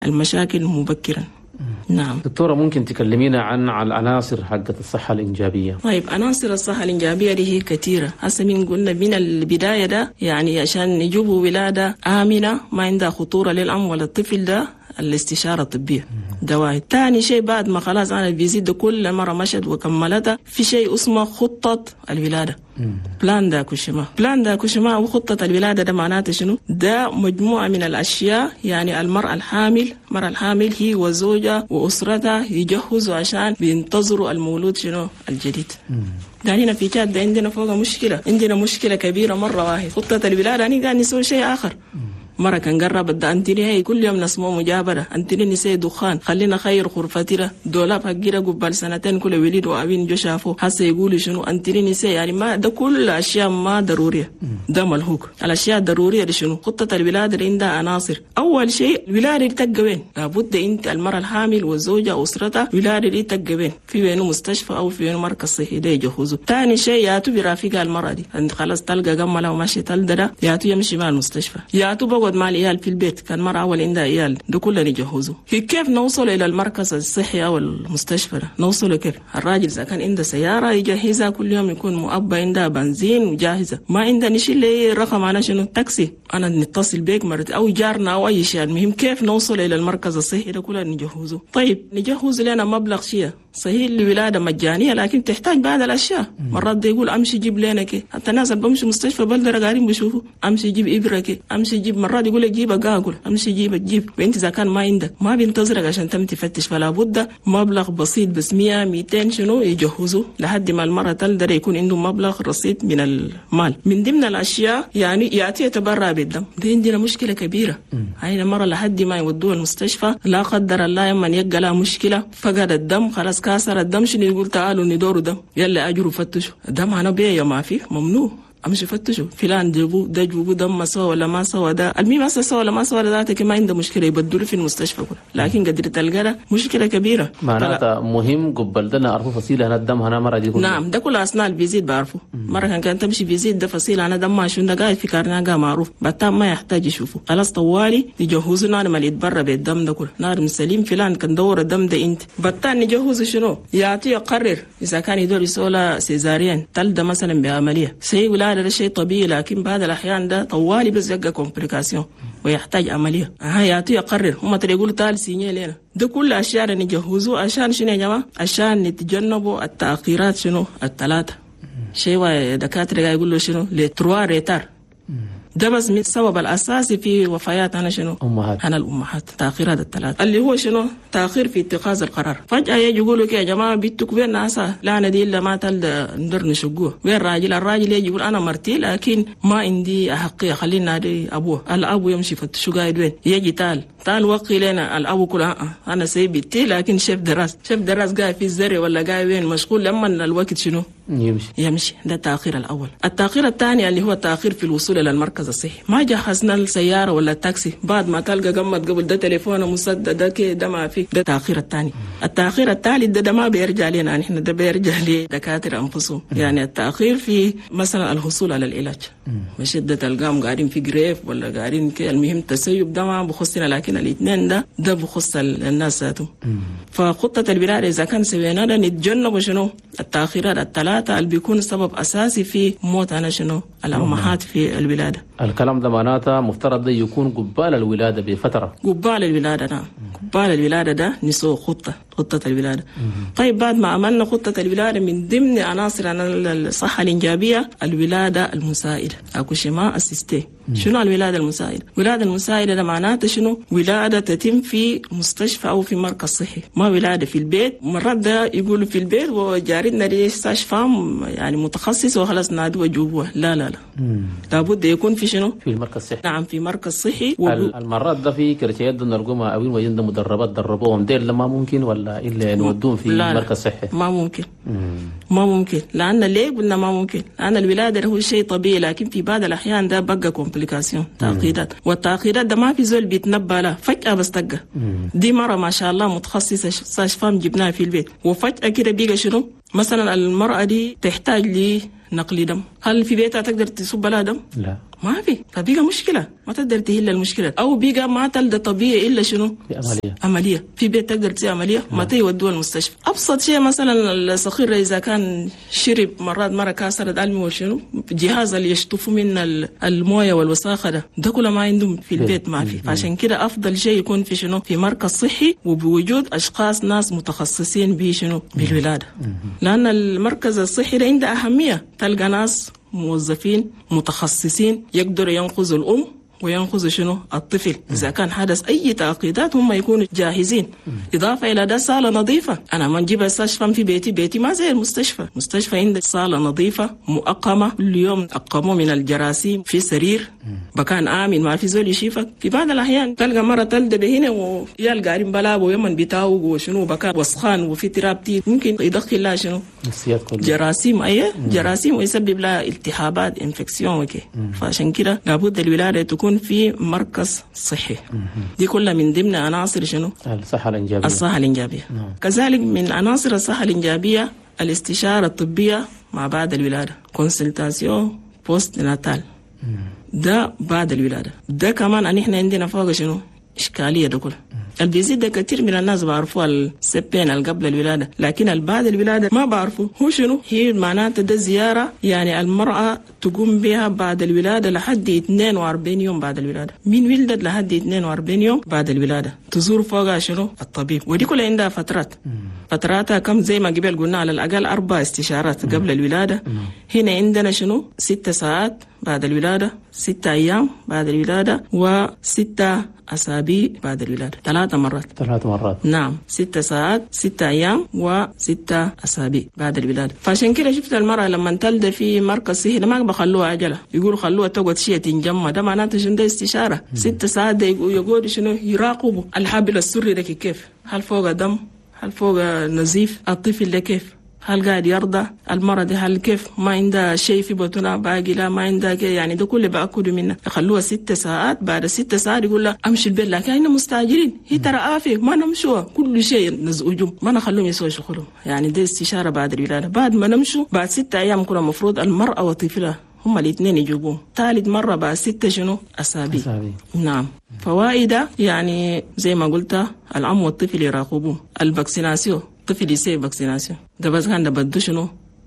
المشاكل مبكرا. نعم دكتورة، ممكن تكلمينا عن العناصر حقت الصحة الإنجابية؟ طيب، عناصر الصحة الإنجابية دي هي كثيرة. هسه من قلنا من البداية ده يعني عشان نجيبوا ولادة آمنة ما عندها خطورة للأم ولا الطفل ده الاستشارة الطبية دواعي. تاني شيء بعد ما خلاص أنا الفيزيت ده كل مرة مشت وكملتها في شيء اسمه خطة الولادة. بلان داكوشما أو خطة الولادة ده معناته شنو؟ ده مجموعة من الأشياء يعني المرأة الحامل هي وزوجها وأسرتها يجهزوا عشان بينتظروا المولود شنو الجديد. يعني هنا في تشاد عندنا فوق مشكلة كبيرة مرة واحد. خطة الولادة يعني قاعد نسوي شيء آخر. مرة كان قربت ده أنتني هي كل يوم نسمو مجابرة أنتني نسي دخان خلينا خير غرفتنا دولاب حقيرة قبل سنتين كل وليد وأبين جو شافو حاسة يقولوا شنو أنتني نسي يعني ما ده كل أشياء ما ضرورية. ده ملهوك. الأشياء الضرورية دي شنو؟ خطة الولادة اللي عندها عناصر. أول شيء الولادة دي تبقى وين؟ لابد أنت المرأة الحامل والزوجة وأسرتها الولادة دي تبقى وين؟ في وينه مستشفى أو في وينه مركز صحي ده يجهزوا. ثاني شيء ياتو برافقها المرأة دي أنت خلاص تلقى جملة وماشي تلدرا ياتو يمشي مع المستشفى ياتو بقعد مع العيال في البيت. كان مرة أول عندها عيال ده كله نجهزه. كيف نوصل إلى المركز الصحي أو المستشفى ده؟ نوصله كيف؟ الراجل إذا كان عنده سيارة يجهزها كل يوم يكون مؤبى عندها بنزين وجاهزة. ما عندها نشيل لي رقم أنا شنو تاكسي أنا نتصل بيك مرت أو جارنا أو أي شيء. المهم كيف نوصل إلى المركز الصحي ده كله نجهزه. طيب نجهز لنا مبلغ شيء صحيح الولادة مجانية لكن تحتاج بعض الأشياء. مرات ده يقول أمشي جيب لنا كي حتى الناس اللي بمشي مستشفى بلدرة قاعدين بيشوفوا أمشي جيب إبرة كي أمشي جيب. مرات يقول لك جيب قاقل أمشي جيب وأنت إذا كان ما عندك ما بينتظرك عشان تم تفتش. فلا بد مبلغ بسيط بس 100-200 شنو يجهزوا لحد ما المرة تقدر يكون عنده مبلغ رصيد من المال. من ضمن الأشياء يعني يأتي يتبرع بالدم. دي عندنا مشكلة كبيرة. هاي المرة لحد ما يودوها المستشفى لا قدر الله يما يلقى لها مشكلة فقد الدم خلاص كاسر الدم شنو يقول تعالوا ندوروا دم يلا أجروا فتشوا الدم أنا بيه ما فيه ممنوع. امشي فتشوا فلان جيبوا دم سوا ولا ما سوا. ده المهم سوا ولا ما سوا ذاتك ما عنده مشكله يبدلوا في المستشفى كله. لكن قدر تلقى مشكله كبيره. معناتها مهم قبل ده نعرفوا فصيله انا الدم انا مره دي. نعم ده كل اثناء الفيزيت بعرفوا. مره كان تمشي فيزيت ده فصيله انا دم شنو ده قاعد في كارناغا معروف بتام ما يحتاج يشوفوا خلاص طوالي يجهزوا نار ما يتبرى بالدم ده كله. نار مسلم فلان كان دور الدم ده انت بتان نجهز شنو يعطي يقرر اذا كان يدور يسولا سيزاريان تلد مثلا بعمليه سي هذا شيء طبيعي لكن بعض الأحيان ده طوالي بس يبقى كومبليكاسيون ويحتاج عملية. يعطي يقرر هم ترى يقولوا تعال سينيه لنا. ده كل أشياء نجهزوا عشان شنو يا جماعة؟ عشان نتجنبوا التأخيرات شنو الثلاثة. شيء دكاترة يقولوا شنو لتروا ريتار. ده بس من السبب الأساسي في وفيات أنا شنو؟ أنا الأمهات. تأخيرات الثلاثة اللي هو شنو؟ تأخير في اتخاذ القرار. فجأة يجي يقولوا كي يا جماعة بيتك وين ناسا لا أنا دي إلا ما تل ندر نشقوه. وين الراجل يجي يقول أنا مرتي لكن ما عندي أحقية خلينا نادي أبوه. الأبو يمشي فتشو قاعد وين يجي تعال وقي لنا الأبو كلها أنا سيبتي لكن شيف دراس قاعد في الزرع ولا قاعد وين مشغول لما الوقت شنو يمشي. ده التأخير الأول. التأخير الثاني اللي هو التأخير في الوصول إلى المركز الصحي. ما جهزنا السيارة ولا التاكسي بعد ما تلقى قمت قبل ده تليفون مسدد ده كده ده ما في. ده التأخير الثاني. التأخير الثالث ده ما بيرجع لنا نحن ده بيرجع لدكاترة أنفسهم. يعني التأخير في مثلا الحصول على العلاج بشدة تلقاهم قاعدين في جريف ولا قاعدين كده. المهم التسيب ده ما بخصنا لكن الاثنين ده بخص الناس ذاتهم. فخطة الولادة إذا كان سوينا ده نتجنب شنو التأخيرات الثلاثة اللي بيكون سبب أساسي في موت أنا شنو الأمهات في الولادة. الكلام ده معناته مفترض ده يكون قبال الولادة بفترة. قبال الولادة نعم. قبال الولادة ده نسوي خطة الولادة. طيب بعد ما عملنا خطة الولادة من ضمن عناصر الصحة الإنجابية الولادة المساعدة أكوشيما أسيستي. شنو الولادة المساعدة؟ الولادة المساعدة ده معناته شنو؟ ولادة تتم في مستشفى أو في مركز صحي ما ولادة في البيت. مرات ده يقولوا في البيت وجارتنا دي مستشفى يعني متخصص وخلاص نادوا وجوبوها. لا لابد يكون في شنو؟ في المركز الصحي. نعم في مركز صحي. المرات ده في كرتيات ده نرجمها أوين وين ده مدربات دربوهم ديل ما ممكن ولا إلا نودون في مركز صحي؟ ما ممكن لأن ليه قلنا ما ممكن؟ لأن الولادة هو شيء طبيعي لكن في بعض الأحيان ده بقى كومبليكاسيون تعقيدات. والتعقيدات ده ما في زول بيتنبأ له فجأة بس تلقى دي مرة ما شاء الله متخصصة استشفاء جبناها في البيت وفجأة كده بيجي شنو؟ مثلا المرأة دي تحتاج لنقل دم. هل في بيتها تقدر تصب لها دم؟ لا ما في، فبقى مشكله ما تقدر تهل المشكله، او بقى ما تلقى طبيعي الا شنو؟ عمليه في بيت تقدر تسوي عمليه ما تودوه المستشفى. ابسط شيء مثلا الصغير اذا كان شرب مرات مره كاسرت علمه وشنو الجهاز اللي يشطفوا من المويه والوساخه ده كله ما عندهم في البيت ما في. فعشان كده افضل شيء يكون في شنو في مركز صحي وبوجود اشخاص ناس متخصصين به شنو بالولاده، لان المركز الصحي ده عنده اهميه. تلقى ناس موظفين متخصصين يقدروا ينقذوا الام وينقذوا شنو الطفل إذا كان حدث أي تعقيدات هم يكونوا جاهزين. إضافة إلى ده صالة نظيفة. أنا ما نجيب استشفى في بيتي ما زي المستشفى عندك صالة نظيفة مؤقمة كل يوم أقموا من الجراثيم في سرير مكان آمن ما في زول يشيفك. في بعض الأحيان تلقى مرة تلدب هنا ويال قاعدين بلابوا يمن بتاوق وشنو بكان وسخان وفي ترابتي ممكن يدخل لها شنو جراثيم جراثيم ويسبب لها التهابات انفكسيون وكي. فعشان كده لابد الولادة تكون في مركز صحي. دي كلها من ضمن عناصر شنو الصحة الإنجابية. كذلك من عناصر الصحة الإنجابية الاستشارة الطبية ما بعد الولادة، كونسلتاسيون بوست ناتال، ده بعد الولادة. ده كمان احنا عندنا فوق شنو إشكالية ده كله. اللي بيزيد ده كتير من الناس بعرفوا السبين اللي قبل الولادة، لكن اللي بعد الولادة ما بعرفوا هو شنو. هي معناته ده زيارة يعني المرأة تقوم بها بعد الولادة لحد 42 يوم بعد الولادة، من ولدت لحد 42 يوم بعد الولادة تزور فوقها شنو الطبيب. ودي كلها عندها فتراتها كم زي ما قبل قلنا على الأقل 4 استشارات قبل الولادة. هنا عندنا شنو 6 ساعات بعد الولادة، 6 أيام بعد الولادة، و6 أسابيع بعد الولادة. 3 مرات. نعم 6 ساعات 6 أيام و6 أسابيع بعد الولادة. فعشان كده شفت المرأة لما تلد في مركز صحي ما بخلوها عجلة، يقولوا خلوها تقعد شيء تنجمع. ده معناته شنو ده استشارة 6 ساعات. ده يقعدوا شنو يراقبوا الحبل السري ده كيف، هل فوق دم، هل فوق نزيف، الطفل ده كيف، هل قاعد يرضى، المرة دي هل كيف ما عندها شيء في بطنها باقي، لا ما عندها يعني ده كله بأكدوا منها. يخلوها 6 ساعات. بعد 6 ساعات يقول لها أمشي البيت، لكن احنا مستعجلين، هي ترى آفة ما نمشوا كل شيء نزقجهم ما نخلوهم يسوي شغلهم. يعني ده استشارة بعد الولادة. بعد ما نمشوا بعد 6 أيام كنا مفروض المرأة وطفلها هما الاثنين يجيبوهم. ثالث مرة بعد 6 شنو أسابيع. نعم. فوائد يعني زي ما قلت الأم والطفل يراقبوه. الفاكسيناسيون الطفل يسيب فاكسيناسيون ده بس كان ده بده شنو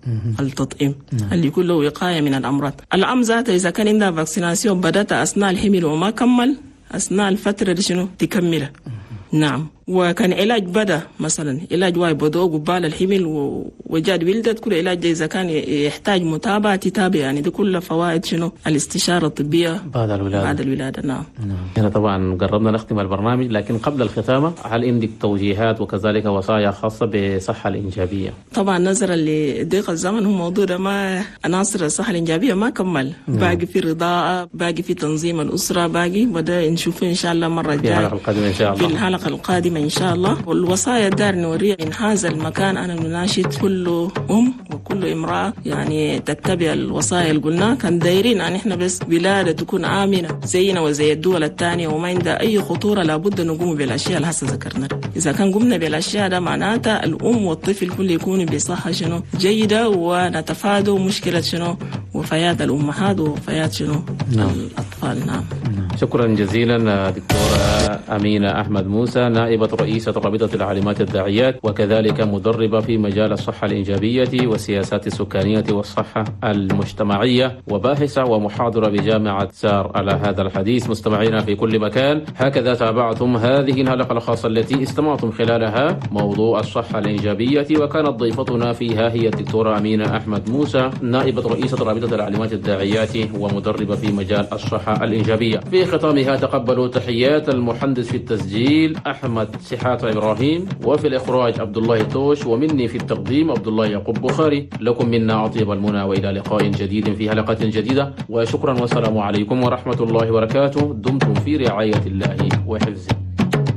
التطعيم اللي يكون له وقاية من الأمراض. الأم ذاتها إذا كان عندها فاكسيناسيون بدأت أثناء الحمل وما كمل أثناء الفترة دي شنو تكملها. نعم. وكان علاج بدأ مثلا علاج واي بدو قبال الحمل وجاد ولدت كل علاج إذا كان يحتاج متابعة تتابع. يعني دي كلها فوائد شنو الاستشارة الطبية بعد الولادة. نعم. هنا طبعا قربنا نختم البرنامج، لكن قبل الختامة هل عندك توجيهات وكذلك وصايا خاصة بالصحة الإنجابية؟ طبعا نظرا لضيق الزمن هو موضوع ده ما عناصر الصحة الإنجابية ما كمل. باقي في الرضاعة، باقي في تنظيم الأسرة، باقي وده نشوفه إن شاء الله مرة الجاية في الحلقة القادمة إن شاء الله. والوصايا دار نوريها من هذا المكان. أنا نناشد كل وكل امرأة يعني تتبع الوصايا اللي قلنا. كان دايرين أن إحنا بس ولادة تكون آمنة زينا وزي الدول الثانية وما عندها أي خطورة. لابد نقوم بالأشياء اللي هسه ذكرنا. إذا كان قمنا بالأشياء ده معناتها الأم والطفل كل يكونوا بصحة شنو جيدة، ونتفادى مشكلة شنو وفيات الأمهات وفيات شنو الأطفال. نعم. شكرا جزيلا دكتورة أمينة أحمد موسى، نائبة رئيسة رابطة العالمات الداعيات وكذلك مدربة في مجال الصحة الإنجابية والسياسات السكانية والصحة المجتمعية، وباحثة ومحاضرة بجامعة سار على هذا الحديث. مستمعينا في كل مكان، هكذا تابعتم هذه الحلقة الخاصة التي استمعتم خلالها موضوع الصحة الإنجابية، وكانت ضيفتنا فيها هي الدكتورة أمينة أحمد موسى، نائبة رئيسة رابطة العالمات الداعيات ومدربة في مجال الصحة الإنجابية. في ختامها تقبلوا تحيات المهندس في التسجيل أحمد سحات إبراهيم، وفي الإخراج عبد الله توش، ومني في التقديم عبد الله يعقوب بخاري. لكم منا أطيب المنى وإلى لقاء جديد في حلقة جديدة، وشكرا والسلام عليكم ورحمة الله وبركاته. دمتم في رعاية الله وحفظه.